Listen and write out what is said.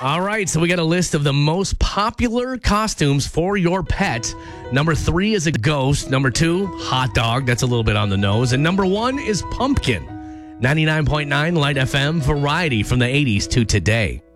All right, so we got a list of the most popular costumes for your pet. Number 3 is a ghost. Number 2, hot dog. That's a little bit on the nose. And number 1 is pumpkin. 99.9 Light FM variety from the 80s to today.